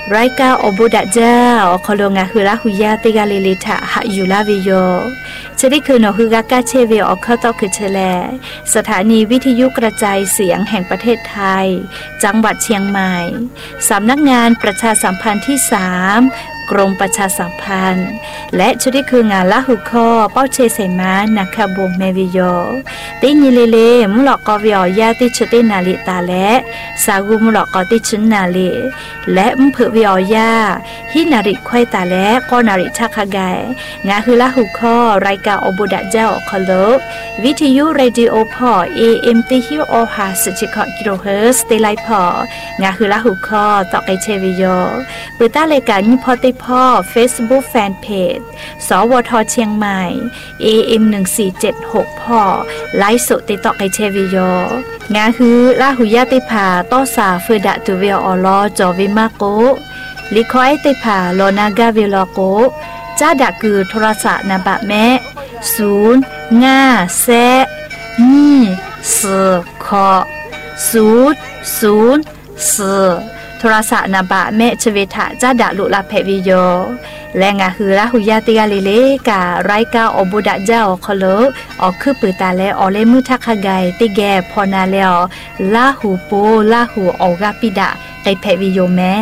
รายการอบุดะเจ้าคอลงาคือละหุยาติกาลิลิทะหะอยู่ลาวิโยจะได้คือนอคือกากาเชเวอเข้าต่อคือเชลสถานีวิทยุกระจายเสียงแห่งประเทศไทยจังหวัดเชียงใหม่สำนักงานประชาสัมพันธ์ที่3กรมประชาสัมพันธ์และชุดที่คืองานละหุข้อเป้าเชเสมานาคาบงเมวิโยติญิเลเลมุหลอกกอวิอยาติชุตินาลิตาและสากุมุหลอกกอติชุนนาลิและมเผวิอยาฮินาริควายตาและกอนาริชักขะไกงาคือละหุข้อรายการอบุดะเจ้าคอลวิทยุเรดิโอพอ AM ติฮิโอฮาสจิคอกิโลเฮิรตซ์เตไลพองาคือละหุข้อต่อไกเชวิโยปือต้ารายการยิพอติพ่อ Facebook Fanpage สวทเชียงใหม่ AM 1476พ่อไลฟ์สดติดต่อไกเชวิโยงาคือละหุยาติผาต้อสาเฟดะตุเวออลอจอวิมาโกลิคอยติผาโลนากาเวลโกจ้าดะคือโทรศัพท์นาบะแม่0 5 แซนี่เสือขอ0 0 4โทรศัพท์นาบะแม่ชเวทะจ้าดะลุลาเพวิโยและงาคือละหุยาติกาลิเลการายการอบุดะเจ้าคอลออกคือปือตาและออเลมือทักขะไกติแกพอนาแล้วลาหูโปลาหูออกาปิดะไกเพวิโยแม